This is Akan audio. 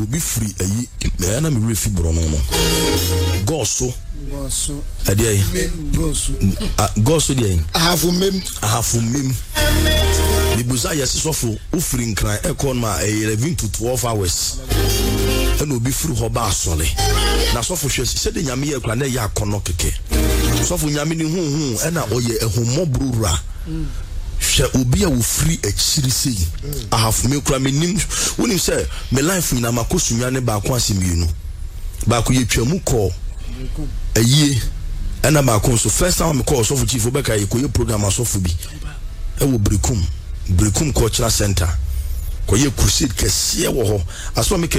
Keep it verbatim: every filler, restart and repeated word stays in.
obi free ayi me na me refi bro no no goso goso ade goso goso de ahafu mem ahafu mem bibuza yes sofo ufiri nkran ekon ma eleven to twelve hours eno obi free ho ba asole na sofo hwe se de nyame ye kra na ye akono keke sofo nyame ni hu hu ena oye ehumobruwa hwe obi a wo free akiri sei ahafu me kra menim wonim se me life na makosunwa ne ba ko asemienu ba ko ye twamu ko ayi ena ba ko so first time me call sofo chief obeka ye ko ye program asofo bi e wo Brekum Brekum Cultural Center ko ye crusade kese wo ho aso me